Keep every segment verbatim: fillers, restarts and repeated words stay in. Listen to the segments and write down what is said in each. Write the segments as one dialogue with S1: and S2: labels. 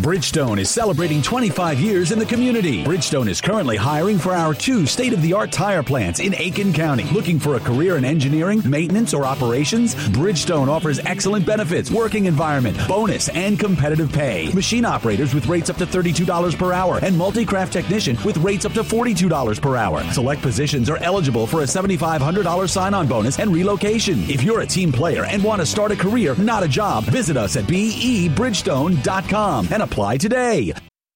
S1: Bridgestone is celebrating twenty-five years in the community. Bridgestone is currently hiring for our two state-of-the-art tire plants in Aiken County. Looking for a career in engineering, maintenance, or operations? Bridgestone offers excellent benefits, working environment, bonus, and competitive pay. Machine operators with rates up to thirty-two dollars per hour and multi-craft technician with rates up to forty-two dollars per hour. Select positions are eligible for a seven thousand five hundred dollars sign-on bonus and relocation. If you're a team player and want to start a career, not a job, visit us at B E Bridgestone dot com and apply today.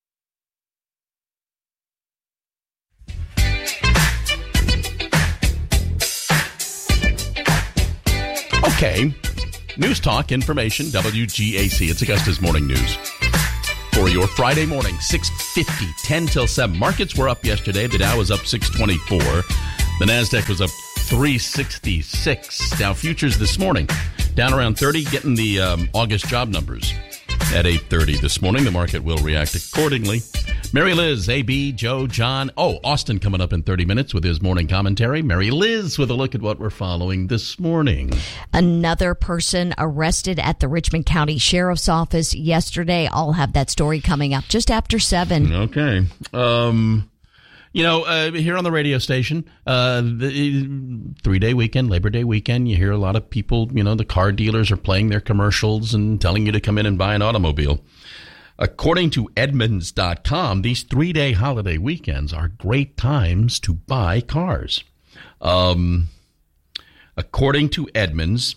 S2: Okay. News Talk, information, W G A C. It's Augusta's Morning News. For your Friday morning, six fifty, ten till seven. Markets were up yesterday. The Dow was up six twenty-four. The NASDAQ was up three sixty-six. Dow futures this morning down around thirty, getting the um, August job numbers at eight thirty this morning. The market will react accordingly. Mary Liz, A B, Joe, John. Oh, Austin coming up in thirty minutes with his morning commentary. Mary Liz with a look at what we're following this morning.
S3: Another person arrested at the Richmond County Sheriff's Office yesterday. I'll have that story coming up just after seven.
S2: Okay. Um, you know, uh, here on the radio station, uh, the three-day weekend, Labor Day weekend, you hear a lot of people, you know, the car dealers are playing their commercials and telling you to come in and buy an automobile. According to Edmunds dot com, these three-day holiday weekends are great times to buy cars. Um, according to Edmunds,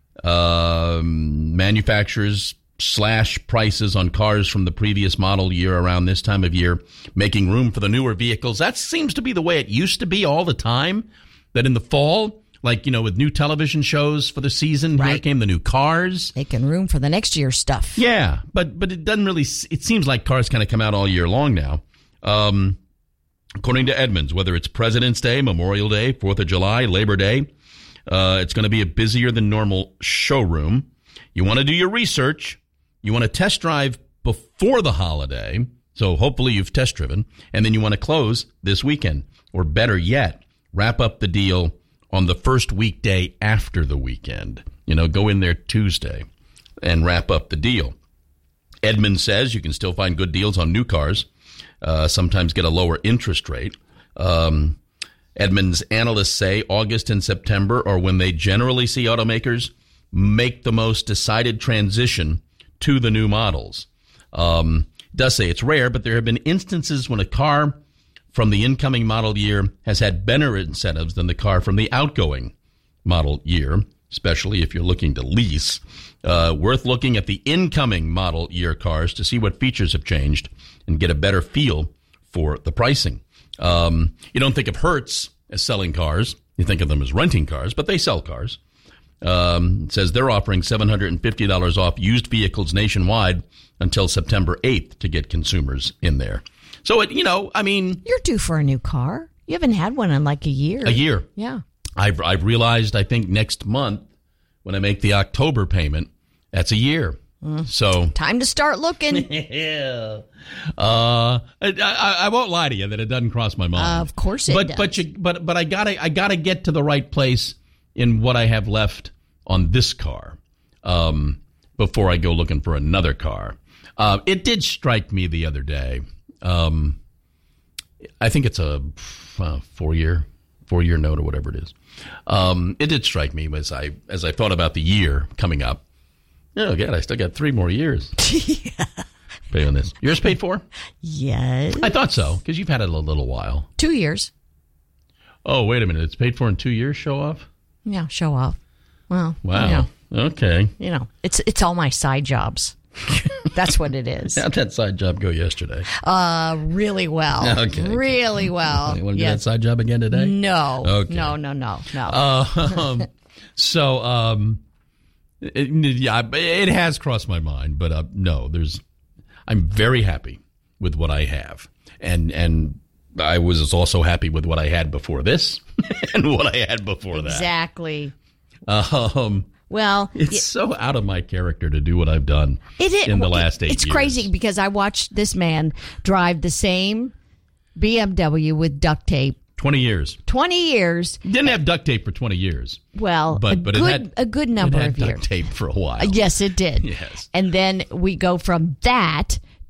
S2: um, manufacturers slash prices on cars from the previous model year around this time of year, making room for the newer vehicles. That seems to be the way it used to be all the time, that in the fall, like, you know, with new television shows for the season,
S3: right,
S2: here came the new cars.
S3: Making room for the next year's stuff.
S2: Yeah, but but it doesn't really, it seems like cars kind of come out all year long now. Um, according to Edmunds, whether it's President's Day, Memorial Day, fourth of July, Labor Day, uh, it's going to be a busier than normal showroom. You want to do your research. You want to test drive before the holiday, so hopefully you've test driven, and then you want to close this weekend. Or better yet, wrap up the deal on the first weekday after the weekend. You know, go in there Tuesday and wrap up the deal. Edmunds says you can still find good deals on new cars, uh, sometimes get a lower interest rate. Um, Edmunds analysts say August and September are when they generally see automakers make the most decided transition to the new models. Um, it does say it's rare, but there have been instances when a car from the incoming model year has had better incentives than the car from the outgoing model year, especially if you're looking to lease. Uh, worth looking at the incoming model year cars to see what features have changed and get a better feel for the pricing. Um, you don't think of Hertz as selling cars. You think of them as renting cars, but they sell cars. Um, it says they're offering seven hundred fifty dollars off used vehicles nationwide until September eighth to get consumers in there. So, it, you know, I mean...
S3: You're due for a new car. You haven't had one in like a year.
S2: A year.
S3: Yeah.
S2: I've, I've realized, I think, next month, when I make the October payment, that's a year. Mm. So
S3: time to start looking.
S2: yeah. Uh, I, I, I won't lie to you that it doesn't cross my mind.
S3: Uh, of course it
S2: but,
S3: does.
S2: But, you, but, but I gotta, I gotta get to the right place in what I have left on this car um, before I go looking for another car. Uh, it did strike me the other day. Um, I think it's a uh, four-year, four-year note or whatever it is. Um, it did strike me as I as I thought about the year coming up. Oh, God, I still got three more years.
S3: yeah.
S2: Pay on this. Yours paid for?
S3: Yes.
S2: I thought so, because you've had it a little while.
S3: Two years.
S2: Oh, wait a minute. It's paid for in two years, show off?
S3: Yeah, show off. Well,
S2: wow.
S3: You know,
S2: okay.
S3: You know, it's it's all my side jobs. That's what it is.
S2: How'd that side job go yesterday?
S3: Uh, really well.
S2: Okay.
S3: Really well.
S2: You want to
S3: yes.
S2: do that side job again today?
S3: No.
S2: Okay.
S3: No, no, no, no.
S2: Uh, um, so, um, it, yeah, it has crossed my mind, but uh, no, there's, I'm very happy with what I have. And, and I was also happy with what I had before this and what I had before that.
S3: Exactly.
S2: Um,
S3: Well,
S2: it's
S3: it,
S2: so out of my character to do what I've done
S3: it is,
S2: in the last eight
S3: it's
S2: years.
S3: It's crazy because I watched this man drive the same B M W with duct tape.
S2: twenty years.
S3: twenty years.
S2: Didn't have duct tape for twenty years.
S3: Well,
S2: but,
S3: a,
S2: but
S3: good,
S2: it had,
S3: a good number
S2: it had
S3: of
S2: duct
S3: years.
S2: tape for a while.
S3: Uh, yes, it did.
S2: Yes.
S3: And then we go from that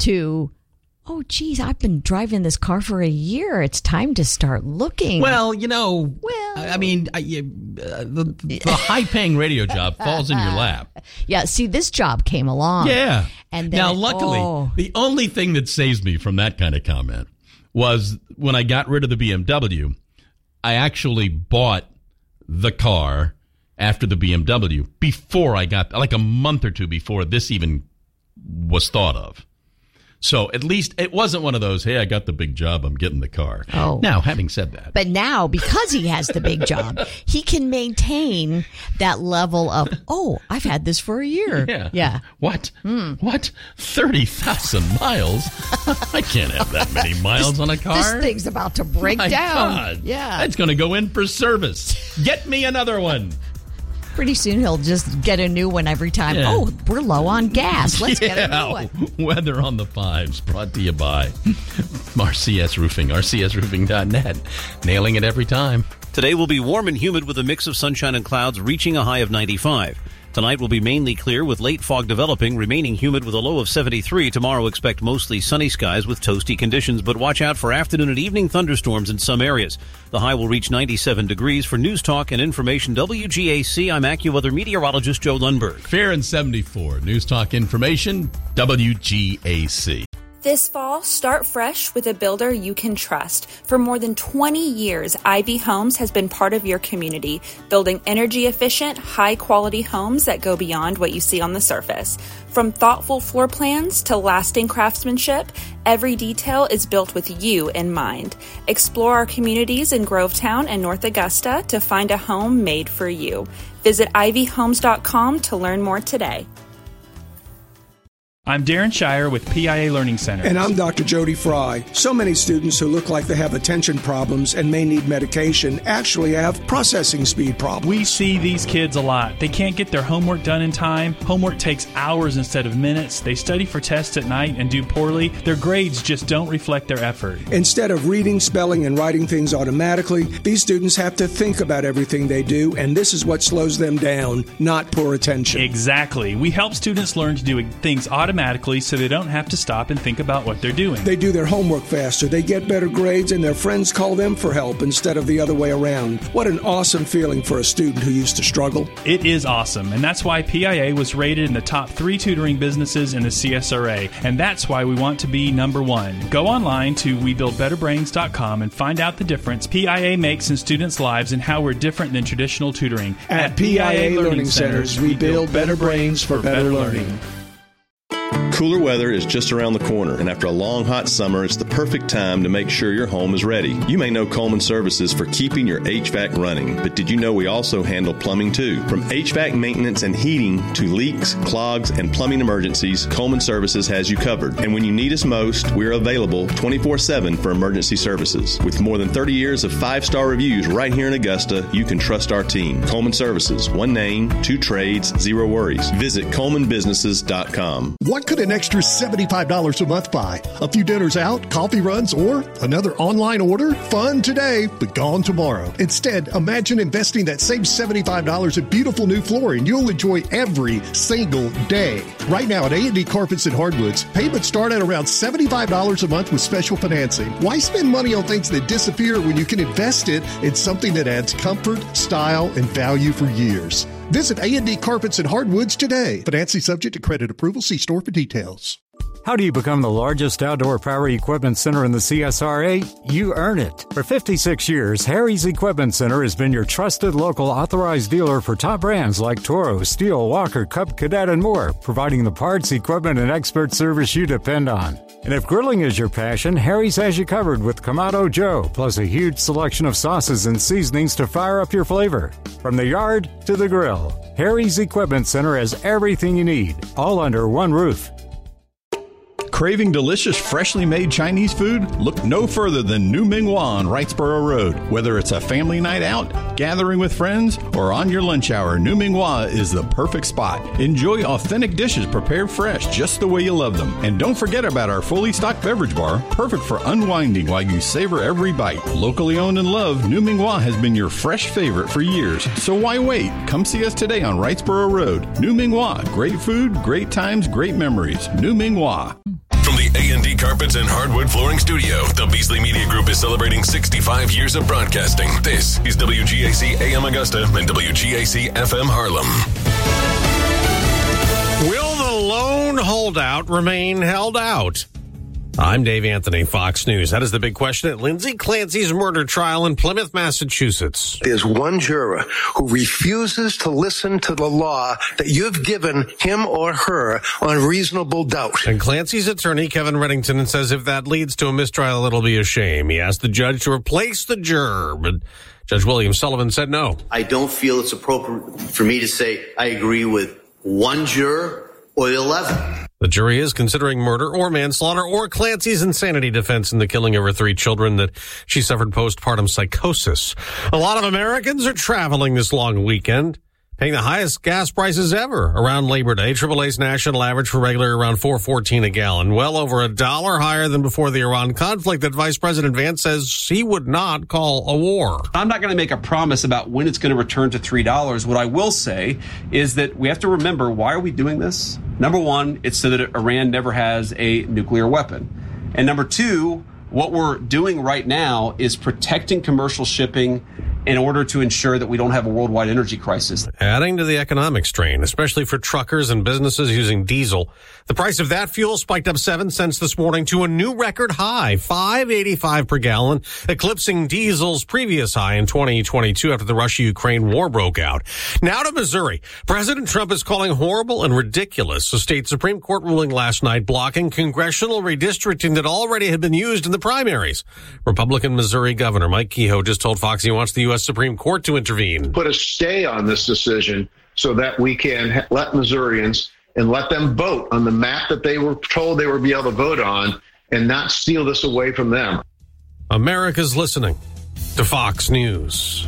S3: to, oh, geez, I've been driving this car for a year. It's time to start looking.
S2: Well, you know,
S3: well,
S2: I mean, I, uh, the, the high-paying radio job falls in your lap.
S3: Yeah, see, this job came along.
S2: Yeah.
S3: And then,
S2: now, luckily,
S3: oh.
S2: the only thing that saves me from that kind of comment was when I got rid of the B M W, I actually bought the car after the B M W before I got, like a month or two before this even was thought of. So at least it wasn't one of those, hey, I got the big job, I'm getting the car.
S3: Oh.
S2: Now, having said that.
S3: But now, because he has the big job, he can maintain that level of, oh, I've had this for a year.
S2: Yeah.
S3: Yeah.
S2: What? Mm. What? thirty thousand miles? I can't have that many miles
S3: this,
S2: on a car.
S3: This thing's about to break
S2: My
S3: down.
S2: God.
S3: Yeah.
S2: It's going to go in for service. Get me another one.
S3: Pretty soon he'll just get a new one every time.
S2: Yeah.
S3: Oh, we're low on gas. Let's
S2: yeah.
S3: get a new one.
S2: Weather on the Fives, brought to you by R C S Roofing, R C S roofing dot net. Nailing it every time.
S4: Today will be warm and humid with a mix of sunshine and clouds, reaching a high of ninety-five. Tonight will be mainly clear with late fog developing, remaining humid with a low of seventy-three. Tomorrow expect mostly sunny skies with toasty conditions, but watch out for afternoon and evening thunderstorms in some areas. The high will reach ninety-seven degrees. For News Talk and Information W G A C, I'm AccuWeather meteorologist Joe Lundberg.
S2: Fair and seventy-four. News Talk Information W G A C.
S5: This fall, start fresh with a builder you can trust. For more than twenty years, Ivy Homes has been part of your community, building energy-efficient, high-quality homes that go beyond what you see on the surface. From thoughtful floor plans to lasting craftsmanship, every detail is built with you in mind. Explore our communities in Grovetown and North Augusta to find a home made for you. Visit ivy homes dot com to learn more today.
S6: I'm Darren Shire with P I A Learning Center.
S7: And I'm Doctor Jody Fry. So many students who look like they have attention problems and may need medication actually have processing speed problems.
S6: We see these kids a lot. They can't get their homework done in time. Homework takes hours instead of minutes. They study for tests at night and do poorly. Their grades just don't reflect their effort.
S7: Instead of reading, spelling, and writing things automatically, these students have to think about everything they do, and this is what slows them down, not poor attention.
S6: Exactly. We help students learn to do things automatically. automatically so they don't have to stop and think about what they're doing.
S7: They do their homework faster, they get better grades, and their friends call them for help instead of the other way around. What an awesome feeling for a student who used to struggle.
S6: It is awesome, and that's why P I A was rated in the top three tutoring businesses in the C S R A, and that's why we want to be number one. Go online to we build better brains dot com and find out the difference P I A makes in students' lives and how we're different than traditional tutoring.
S7: At, At P I A Learning Centers, we build better brains for better learning.
S8: Cooler weather is just around the corner, and after a long, hot summer, it's the perfect time to make sure your home is ready. You may know Coleman Services for keeping your H V A C running, but did you know we also handle plumbing too? From H V A C maintenance and heating to leaks, clogs, and plumbing emergencies, Coleman Services has you covered. And when you need us most, we're available twenty-four seven for emergency services. With more than thirty years of five-star reviews right here in Augusta, you can trust our team. Coleman Services, one name, two trades, zero worries. Visit coleman businesses dot com.
S9: What could an extra seventy-five dollars a month buy? A few dinners out, coffee runs, or another online order? Fun today, but gone tomorrow. Instead, imagine investing that same seventy-five dollars in beautiful new flooring you'll enjoy every single day. Right now at A and D Carpets and Hardwoods, payments start at around seventy-five dollars a month with special financing. Why spend money on things that disappear when you can invest it in something that adds comfort, style, and value for years? Visit A and D Carpets and Hardwoods today. Financing subject to credit approval. See store for details.
S10: How do you become the largest outdoor power equipment center in the C S R A? You earn it. For fifty-six years, Harry's Equipment Center has been your trusted local authorized dealer for top brands like Toro, Steel, Walker, Cub Cadet, and more, providing the parts, equipment, and expert service you depend on. And if grilling is your passion, Harry's has you covered with Kamado Joe, plus a huge selection of sauces and seasonings to fire up your flavor. From the yard to the grill, Harry's Equipment Center has everything you need, all under one roof.
S11: Craving delicious, freshly made Chinese food? Look no further than New Ming Hua on Wrightsboro Road. Whether it's a family night out, gathering with friends, or on your lunch hour, New Ming Hua is the perfect spot. Enjoy authentic dishes prepared fresh, just the way you love them. And don't forget about our fully stocked beverage bar, perfect for unwinding while you savor every bite. Locally owned and loved, New Ming Hua has been your fresh favorite for years. So why wait? Come see us today on Wrightsboro Road. New Ming Hua. Great food, great times, great memories. New Ming Hua.
S12: From the A and D Carpets and Hardwood Flooring Studio. The Beasley Media Group is celebrating sixty-five years of broadcasting. This is W G A C A M Augusta and W G A C F M Harlem.
S13: Will the lone holdout remain held out? I'm Dave Anthony, Fox News. That is the big question at Lindsay Clancy's murder trial in Plymouth, Massachusetts.
S14: There's one juror who refuses to listen to the law that you've given him or her on reasonable doubt.
S13: And Clancy's attorney, Kevin Reddington, says if that leads to a mistrial, it'll be a shame. He asked the judge to replace the juror, but Judge William Sullivan said no.
S15: I don't feel it's appropriate for me to say I agree with one juror or eleven.
S13: The jury is considering murder or manslaughter or Clancy's insanity defense in the killing of her three children that she suffered postpartum psychosis. A lot of Americans are traveling this long weekend, paying the highest gas prices ever around Labor Day. triple A's national average for regular around four fourteen a gallon, well over a dollar higher than before the Iran conflict that Vice President Vance says he would not call a war.
S16: I'm not going to make a promise about when it's going to return to three dollars. What I will say is that we have to remember, why are we doing this? Number one, it's so that Iran never has a nuclear weapon. And number two, what we're doing right now is protecting commercial shipping in order to ensure that we don't have a worldwide energy crisis.
S13: Adding to the economic strain, especially for truckers and businesses using diesel. The price of that fuel spiked up seven cents this morning to a new record high, five eighty-five per gallon, eclipsing diesel's previous high in twenty twenty-two after the Russia-Ukraine war broke out. Now to Missouri. President Trump is calling horrible and ridiculous a state Supreme Court ruling last night blocking congressional redistricting that already had been used in the primaries. Republican Missouri Governor Mike Kehoe just told Fox he wants the U S Supreme Court to intervene.
S17: Put a stay on this decision so that we can ha- let Missourians and let them vote on the map that they were told they would be able to vote on and not steal this away from them.
S13: America's listening to Fox News.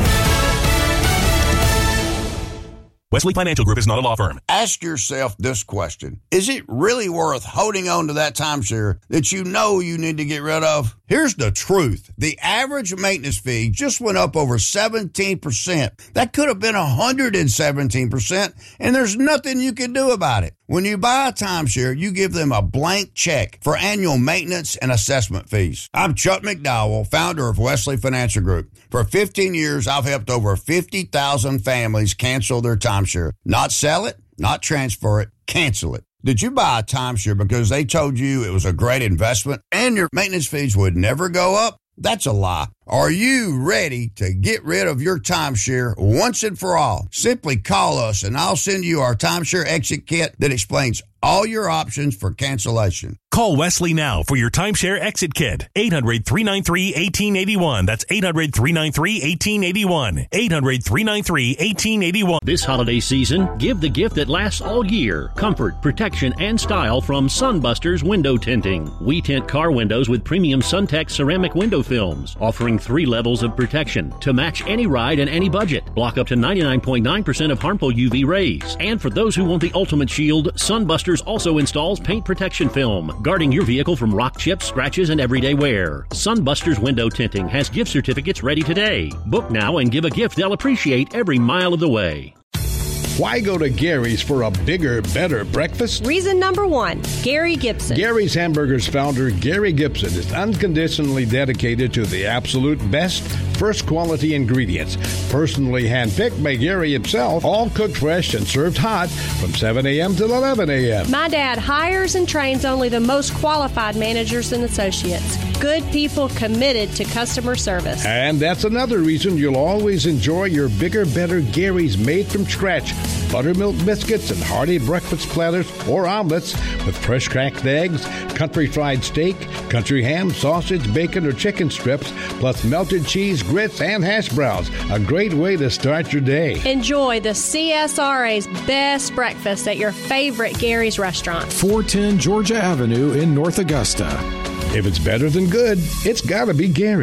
S18: Wesley Financial Group is not a law firm.
S19: Ask yourself this question. Is it really worth holding on to that timeshare that you know you need to get rid of? Here's the truth. The average maintenance fee just went up over seventeen percent. That could have been one hundred seventeen percent, and there's nothing you can do about it. When you buy a timeshare, you give them a blank check for annual maintenance and assessment fees. I'm Chuck McDowell, founder of Wesley Financial Group. For fifteen years, I've helped over fifty thousand families cancel their timeshare. Not sell it, not transfer it, cancel it. Did you buy a timeshare because they told you it was a great investment and your maintenance fees would never go up? That's a lie. Are you ready to get rid of your timeshare once and for all? Simply call us and I'll send you our timeshare exit kit that explains all your options for cancellation.
S18: Call Wesley now for your timeshare exit kit. eight hundred, three nine three, one eight eight one. That's eight hundred, three nine three, one eight eight one. eight hundred, three nine three, one eight eight one.
S20: This holiday season, give the gift that lasts all year. Comfort, protection, and style from Sunbusters Window Tinting. We tint car windows with premium Suntex ceramic window films, offering three levels of protection to match any ride and any budget. Block up to ninety-nine point nine percent of harmful U V rays. And for those who want the ultimate shield, Sunbusters also installs paint protection film, guarding your vehicle from rock chips, scratches, and everyday wear. Sunbusters Window Tinting has gift certificates ready today. Book now and give a gift they'll appreciate every mile of the way.
S21: Why go to Gary's for a bigger, better breakfast?
S22: Reason number one, Gary Gibson.
S21: Gary's Hamburgers founder, Gary Gibson, is unconditionally dedicated to the absolute best, first quality ingredients. Personally handpicked by Gary himself, all cooked fresh and served hot from seven a.m. till eleven a.m.
S22: My dad hires and trains only the most qualified managers and associates. Good people committed to customer service.
S21: And that's another reason you'll always enjoy your bigger, better Gary's made from scratch. Buttermilk biscuits and hearty breakfast platters or omelets with fresh cracked eggs, country fried steak, country ham, sausage, bacon, or chicken strips, plus melted cheese, grits, and hash browns. A great way to start your day.
S22: Enjoy the C S R A's best breakfast at your favorite Gary's restaurant.
S23: four ten Georgia Avenue in North Augusta.
S21: If it's better than good, it's got to be Gary's.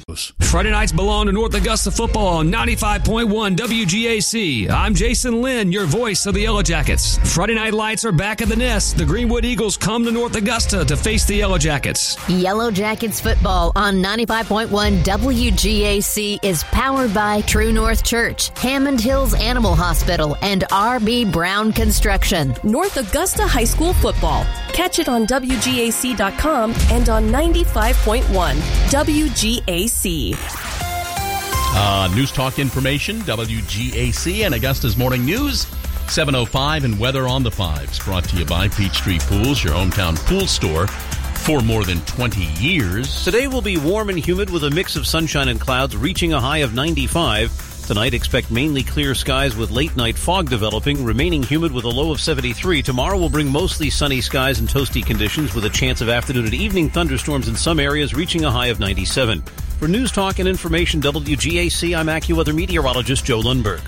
S1: Friday nights belong to North Augusta football on ninety-five point one W G A C. I'm Jason Lynn, your voice of the Yellow Jackets. Friday night lights are back at the nest. The Greenwood Eagles come to North Augusta to face the Yellow Jackets.
S3: Yellow Jackets football on ninety-five point one W G A C is powered by True North Church, Hammond Hills Animal Hospital, and R B Brown Construction.
S23: North Augusta High School football. Catch it on W G A C dot com and on ninety-five point one W G A C.
S2: Uh, news Talk information, W G A C and Augusta's Morning News, seven oh five and Weather on the Fives. Brought to you by Peachtree Pools, your hometown pool store for more than twenty years.
S4: Today will be warm and humid with a mix of sunshine and clouds reaching a high of ninety-five. Tonight, expect mainly clear skies with late-night fog developing, remaining humid with a low of seventy-three. Tomorrow will bring mostly sunny skies and toasty conditions with a chance of afternoon and evening thunderstorms in some areas, reaching a high of ninety-seven. For News Talk and Information W G A C, I'm AccuWeather meteorologist Joe Lundberg.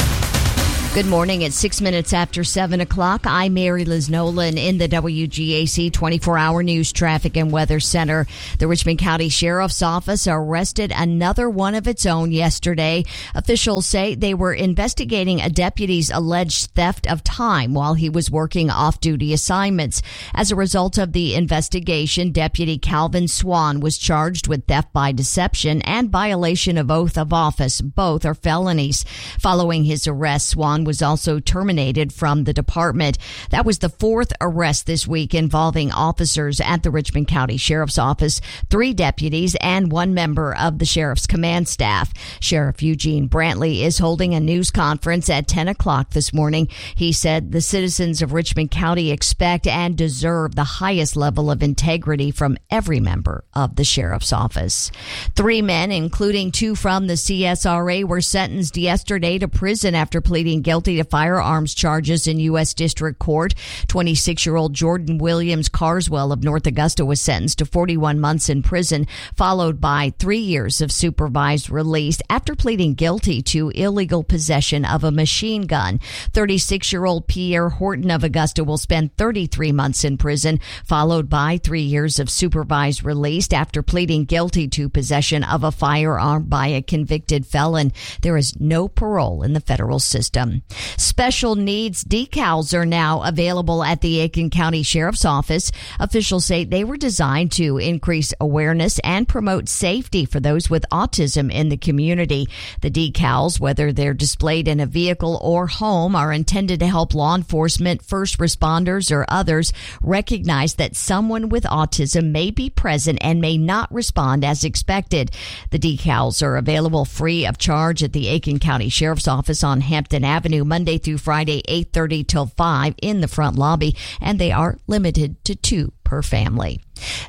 S24: Good morning. It's six minutes after seven o'clock. I'm Mary Liz Nolan in the W G A C twenty-four hour News Traffic and Weather Center. The Richmond County Sheriff's Office arrested another one of its own yesterday. Officials say they were investigating a deputy's alleged theft of time while he was working off-duty assignments. As a result of the investigation, Deputy Calvin Swan was charged with theft by deception and violation of oath of office. Both are felonies. Following his arrest, Swan was also terminated from the department. That was the fourth arrest this week involving officers at the Richmond County Sheriff's Office, three deputies and one member of the sheriff's command staff. Sheriff Eugene Brantley is holding a news conference at ten o'clock this morning. He said the citizens of Richmond County expect and deserve the highest level of integrity from every member of the sheriff's office. Three men, including two from the C S R A, were sentenced yesterday to prison after pleading guilty guilty to firearms charges in U S District Court. twenty-six-year-old Jordan Williams Carswell of North Augusta was sentenced to forty-one months in prison, followed by three years of supervised release after pleading guilty to illegal possession of a machine gun. thirty-six-year-old Pierre Horton of Augusta will spend thirty-three months in prison, followed by three years of supervised release after pleading guilty to possession of a firearm by a convicted felon. There is no parole in the federal system. Special needs decals are now available at the Aiken County Sheriff's Office. Officials say they were designed to increase awareness and promote safety for those with autism in the community. The decals, whether they're displayed in a vehicle or home, are intended to help law enforcement, first responders, or others recognize that someone with autism may be present and may not respond as expected. The decals are available free of charge at the Aiken County Sheriff's Office on Hampton Avenue, Monday through Friday, eight thirty till five in the front lobby, and they are limited to two per family.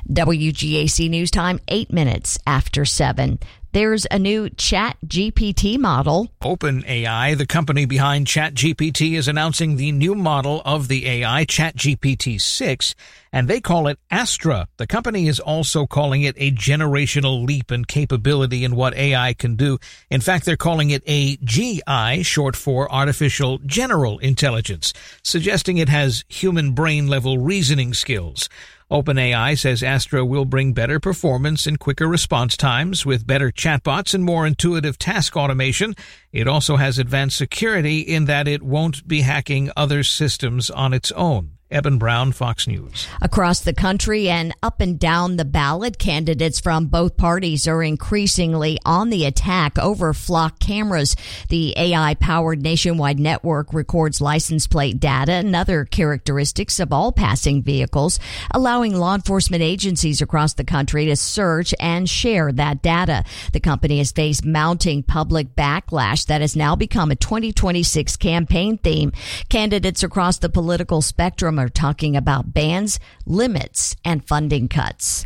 S24: W G A C News Time, eight minutes after seven. There's a new Chat G P T model.
S25: OpenAI, the company behind Chat G P T, is announcing the new model of the A I, Chat G P T six, and they call it Astra. The company is also calling it a generational leap in capability in what A I can do. In fact, they're calling it A G I, short for Artificial General Intelligence, suggesting it has human brain-level reasoning skills. OpenAI says Astra will bring better performance and quicker response times with better chatbots and more intuitive task automation. It also has advanced security in that it won't be hacking other systems on its own. Eben Brown, Fox News.
S24: Across the country and up and down the ballot, candidates from both parties are increasingly on the attack over flock cameras. The A I-powered nationwide network records license plate data and other characteristics of all passing vehicles, allowing law enforcement agencies across the country to search and share that data. The company has faced mounting public backlash that has now become a twenty twenty-six campaign theme. Candidates across the political spectrum are talking about bans, limits, and funding cuts.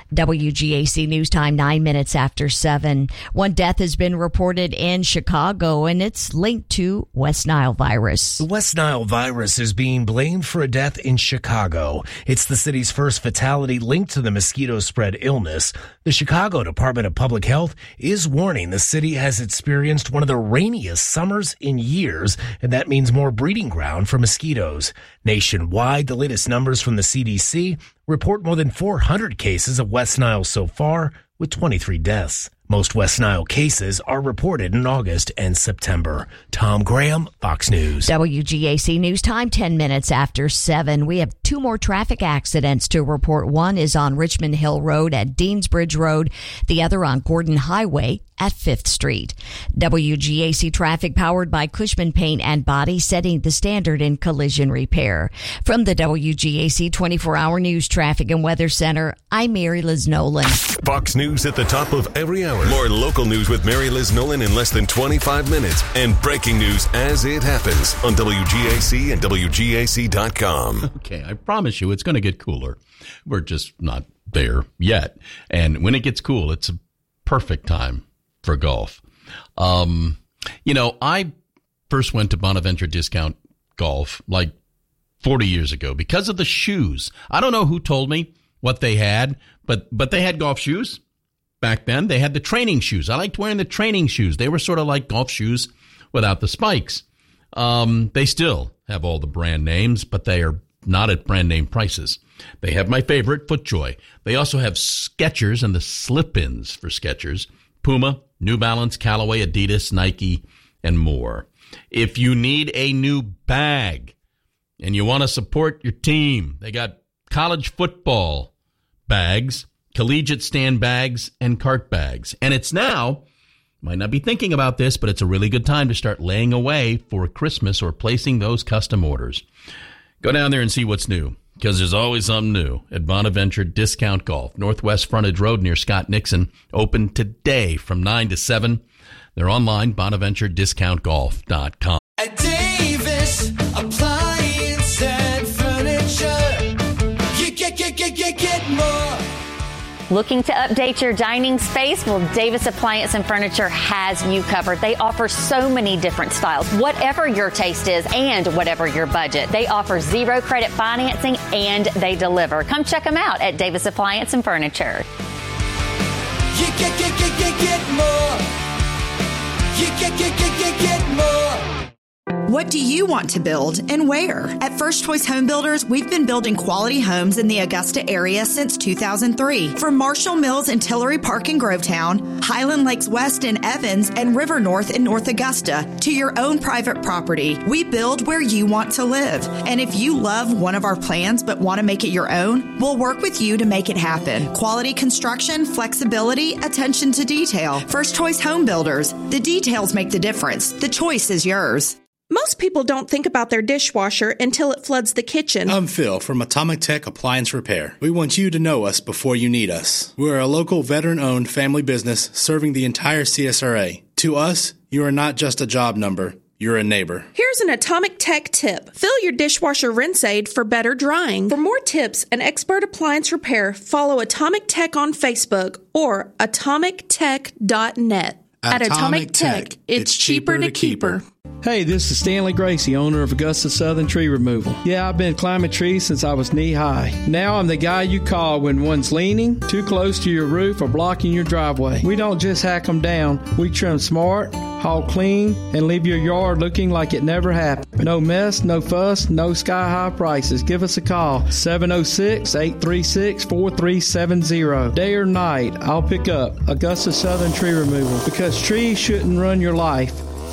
S24: W G A C News Time, nine minutes after seven. One death has been reported in Chicago, and it's linked to West Nile virus.
S26: The West Nile virus is being blamed for a death in Chicago. It's the city's first fatality linked to the mosquito spread illness. The Chicago Department of Public Health is warning the city has experienced one of the rainiest summers in years, and that means more breeding ground for mosquitoes. Nationwide, the latest numbers from the C D C report more than four hundred cases of West Nile so far, with twenty-three deaths. Most West Nile cases are reported in August and September. Tom Graham, Fox News.
S24: W G A C News Time, ten minutes after seven. We have two more traffic accidents to report. One is on Richmond Hill Road at Deansbridge Road, the other on Gordon Highway at Fifth Street. W G A C traffic powered by Cushman Paint and Body, setting the standard in collision repair. From the W G A C twenty-four hour News Traffic and Weather Center, I'm Mary Liz Nolan.
S12: Fox News at the top of every hour. More local news with Mary Liz Nolan in less than twenty-five minutes. And breaking news as it happens on W G A C and W G A C dot com.
S2: Okay, I promise you it's going to get cooler. We're just not there yet. And when it gets cool, it's a perfect time for golf. Um, you know, I first went to Bonaventure Discount Golf like forty years ago because of the shoes. I don't know who told me what they had, but but they had golf shoes back then. They had the training shoes. I liked wearing the training shoes. They were sort of like golf shoes without the spikes. Um, they still have all the brand names, but they are not at brand name prices. They have my favorite, FootJoy. They also have Skechers and the slip-ins for Skechers, Puma, New Balance, Callaway, Adidas, Nike, and more. If you need a new bag and you want to support your team, they got college football bags, collegiate stand bags, and cart bags. And it's now, might not be thinking about this, but it's a really good time to start laying away for Christmas or placing those custom orders. Go down there and see what's new, because there's always something new at Bonaventure Discount Golf, Northwest Frontage Road near Scott Nixon, open today from nine to seven. They're online, bonaventure discount golf dot com.
S5: At Davis Appliance and Furniture, you get, get, get, get, get more.
S6: Looking to update your dining space? Well, Davis Appliance and Furniture has you covered. They offer so many different styles, whatever your taste is and whatever your budget. They offer zero credit financing and they deliver. Come check them out at Davis Appliance and Furniture.
S5: You get, get, get, get, get more. You get, get, get, get, get more.
S7: What do you want to build and where? At First Choice Home Builders, we've been building quality homes in the Augusta area since two thousand three. From Marshall Mills in Tillery Park in Grovetown, Highland Lakes West in Evans, and River North in North Augusta, to your own private property, we build where you want to live. And if you love one of our plans but want to make it your own, we'll work with you to make it happen. Quality construction, flexibility, attention to detail. First Choice Home Builders. The details make the difference. The choice is yours.
S8: Most people don't think about their dishwasher until it floods the kitchen.
S9: I'm Phil from Atomic Tech Appliance Repair. We want you to know us before you need us. We're a local veteran-owned family business serving the entire C S R A. To us, you are not just a job number. You're a neighbor.
S8: Here's an Atomic Tech tip. Fill your dishwasher rinse aid for better drying. For more tips and expert appliance repair, follow Atomic Tech on Facebook or atomic tech dot net. At Atomic Tech, it's cheaper to keep her.
S10: Hey, this is Stanley Gracie, owner of Augusta Southern Tree Removal. Yeah, I've been climbing trees since I was knee-high. Now I'm the guy you call when one's leaning, too close to your roof, or blocking your driveway. We don't just hack them down. We trim smart, haul clean, and leave your yard looking like it never happened. No mess, no fuss, no sky-high prices. Give us a call, seven oh six, eight three six, four three seven zero. Day or night, I'll pick up Augusta Southern Tree Removal, because trees shouldn't run your life.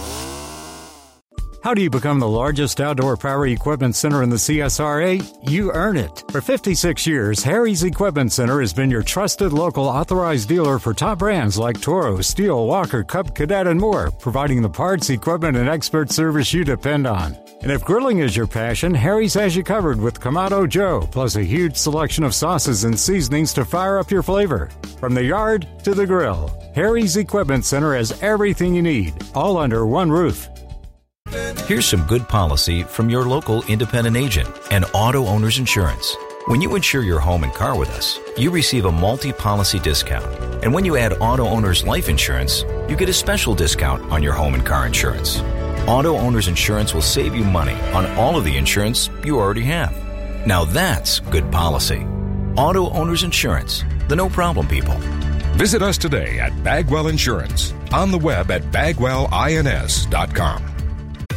S27: How do you become the largest outdoor power equipment center in the C S R A? You earn it. For fifty-six years, Harry's Equipment Center has been your trusted local authorized dealer for top brands like Toro, Steel, Walker, Cub Cadet, and more, providing the parts, equipment, and expert service you depend on. And if grilling is your passion, Harry's has you covered with Kamado Joe, plus a huge selection of sauces and seasonings to fire up your flavor. From the yard to the grill, Harry's Equipment Center has everything you need, all under one roof.
S28: Here's some good policy from your local independent agent and Auto Owners Insurance. When you insure your home and car with us, you receive a multi-policy discount. And when you add Auto Owners Life Insurance, you get a special discount on your home and car insurance. Auto Owners Insurance will save you money on all of the insurance you already have. Now that's good policy. Auto Owners Insurance, the no-problem people.
S29: Visit us today at Bagwell Insurance, on the web at bagwell ins dot com.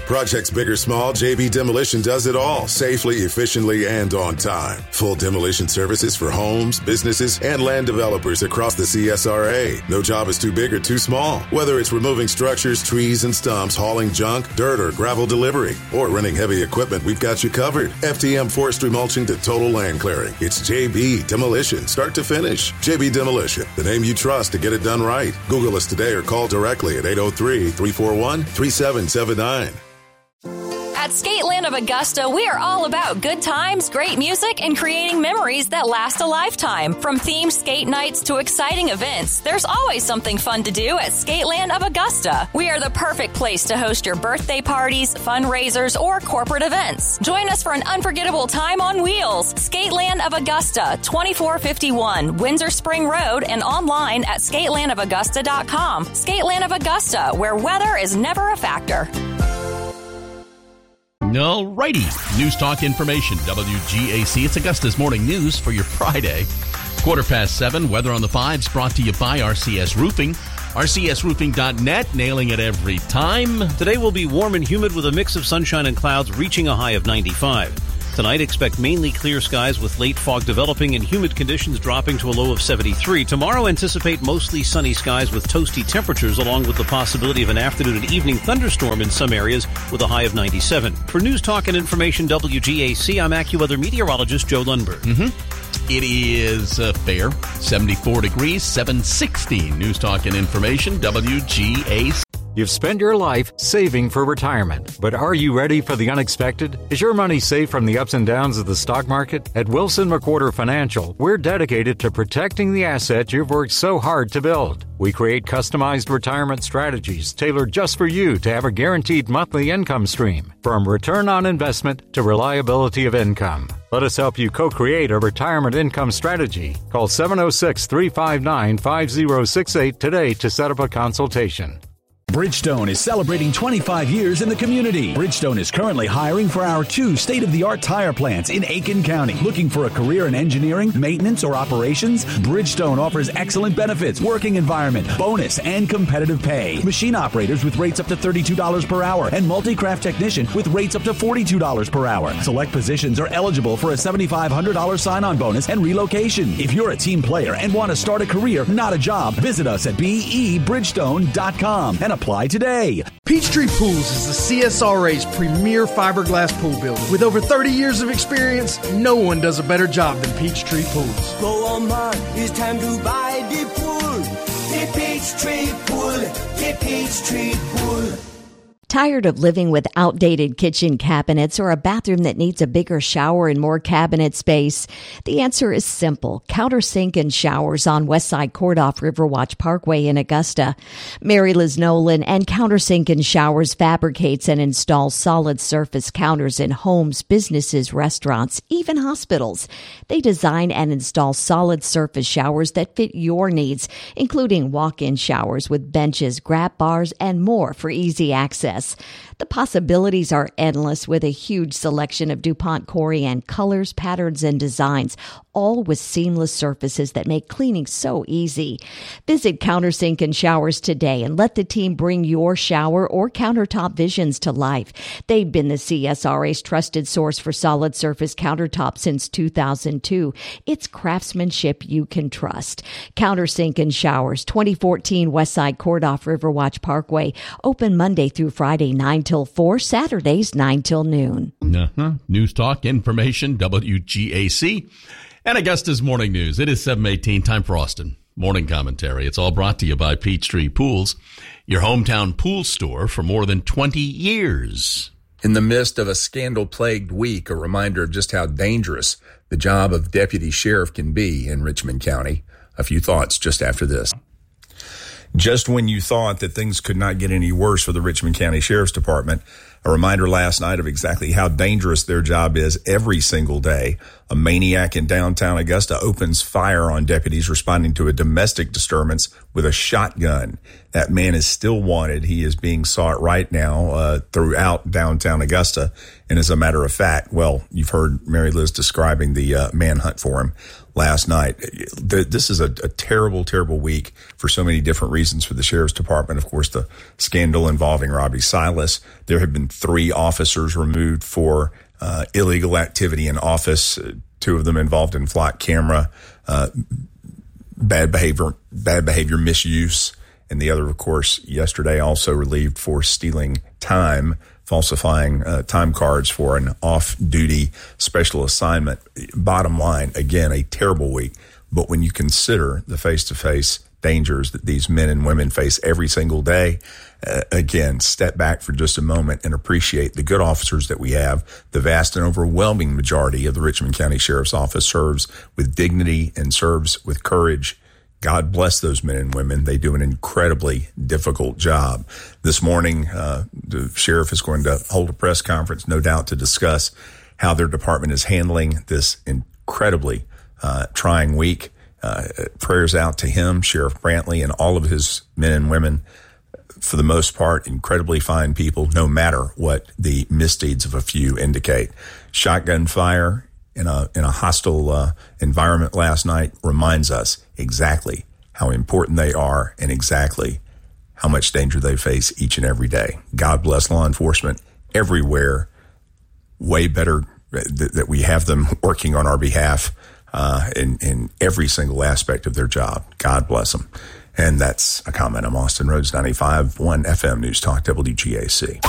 S12: Projects big or small, J B Demolition does it all safely, efficiently, and on time. Full demolition services for homes, businesses, and land developers across the C S R A. No job is too big or too small. Whether it's removing structures, trees, and stumps, hauling junk, dirt, or gravel delivery, or renting heavy equipment, we've got you covered. F T M forestry mulching to total land clearing. It's J B Demolition, start to finish. J B Demolition, the name you trust to get it done right. Google us today or call directly at eight oh three, three four one, three seven seven nine.
S11: At Skateland of Augusta, we are all about good times, great music, and creating memories that last a lifetime. From themed skate nights to exciting events, there's always something fun to do at Skateland of Augusta. We are the perfect place to host your birthday parties, fundraisers, or corporate events. Join us for an unforgettable time on wheels. Skateland of Augusta, twenty-four fifty-one Windsor Spring Road, and online at skateland of augusta dot com. Skateland of Augusta, where weather is never a factor.
S2: All righty. News Talk Information, W G A C. It's Augusta's morning news for your Friday. Quarter past seven, weather on the fives brought to you by R C S Roofing. R C S roofing dot net, nailing it every time.
S4: Today will be warm and humid with a mix of sunshine and clouds, reaching a high of ninety-five. Tonight, expect mainly clear skies with late fog developing and humid conditions dropping to a low of seventy-three. Tomorrow, anticipate mostly sunny skies with toasty temperatures, along with the possibility of an afternoon and evening thunderstorm in some areas with a high of ninety-seven. For News Talk and Information W G A C, I'm AccuWeather meteorologist Joe Lundberg.
S2: Mm-hmm. It is uh, fair, seventy-four degrees, seven sixteen. News Talk and Information W G A C.
S27: You've spent your life saving for retirement, but are you ready for the unexpected? Is your money safe from the ups and downs of the stock market? At Wilson McWhorter Financial, we're dedicated to protecting the asset you've worked so hard to build. We create customized retirement strategies tailored just for you to have a guaranteed monthly income stream, from return on investment to reliability of income. Let us help you co-create a retirement income strategy. Call seven oh six, three five nine, five oh six eight today to set up a consultation.
S13: Bridgestone is celebrating twenty-five years in the community. Bridgestone is currently hiring for our two state-of-the-art tire plants in Aiken County. Looking for a career in engineering, maintenance, or operations? Bridgestone offers excellent benefits, working environment, bonus, and competitive pay. Machine operators with rates up to thirty-two dollars per hour and multi-craft technician with rates up to forty-two dollars per hour. Select positions are eligible for a seven thousand five hundred dollars sign-on bonus and relocation. If you're a team player and want to start a career, not a job, visit us at B E bridgestone dot com and apply today.
S14: Peachtree Pools is the C S R A's premier fiberglass pool builder. With over thirty years of experience, no one does a better job than Peachtree Pools.
S5: Go on, man, it's time to buy the pool. The Peachtree Pool, the Peachtree Pool.
S24: Tired of living with outdated kitchen cabinets or a bathroom that needs a bigger shower and more cabinet space? The answer is simple. Countersink and Showers on Westside Court off Riverwatch Parkway in Augusta. Mary Liz Nolan and Countersink and Showers fabricates and installs solid surface counters in homes, businesses, restaurants, even hospitals. They design and install solid surface showers that fit your needs, including walk-in showers with benches, grab bars, and more for easy access. The possibilities are endless with a huge selection of DuPont Corian colors, patterns, and designs, all with seamless surfaces that make cleaning so easy. Visit Countersink and Showers today and let the team bring your shower or countertop visions to life. They've been the C S R A's trusted source for solid surface countertops since two thousand two. It's craftsmanship you can trust. Countersink and Showers, twenty fourteen Westside Court off Riverwatch Parkway. Open Monday through Friday, nine till four, Saturdays, nine till noon.
S2: Uh-huh. News Talk, Information, W G A C. And Augusta's Morning News. It is seven eighteen, time for Austin. Morning Commentary. It's all brought to you by Peachtree Pools, your hometown pool store for more than twenty years.
S15: In the midst of a scandal-plagued week, a reminder of just how dangerous the job of deputy sheriff can be in Richmond County. A few thoughts just after this. Just when you thought that things could not get any worse for the Richmond County Sheriff's Department, a reminder last night of exactly how dangerous their job is every single day. A maniac in downtown Augusta opens fire on deputies responding to a domestic disturbance with a shotgun. That man is still wanted. He is being sought right now uh, throughout downtown Augusta. And as a matter of fact, well, you've heard Mary Liz describing the uh, manhunt for him last night. This is a, a terrible, terrible week for so many different reasons for the Sheriff's Department. Of course, the scandal involving Robbie Silas. There have been three officers removed for uh, illegal activity in office, uh, two of them involved in flock camera, uh, bad behavior, bad behavior misuse, and the other, of course, yesterday also relieved for stealing time, falsifying uh, time cards for an off-duty special assignment. Bottom line, again, a terrible week. But when you consider the face-to-face dangers that these men and women face every single day, uh, again, step back for just a moment and appreciate the good officers that we have. The vast and overwhelming majority of the Richmond County Sheriff's Office serves with dignity and serves with courage. God bless those men and women. They do an incredibly difficult job. This morning, uh, the sheriff is going to hold a press conference, no doubt, to discuss how their department is handling this incredibly uh, trying week. Uh, prayers out to him, Sheriff Brantley, and all of his men and women. For the most part, incredibly fine people, no matter what the misdeeds of a few indicate. Shotgun fire in a in a hostile uh, environment last night reminds us exactly how important they are and exactly how much danger they face each and every day. God bless law enforcement everywhere. Way better th- that we have them working on our behalf uh, in, in every single aspect of their job. God bless them. And that's a comment. I'm Austin Rhodes, ninety-five point one F M News Talk, W G A C.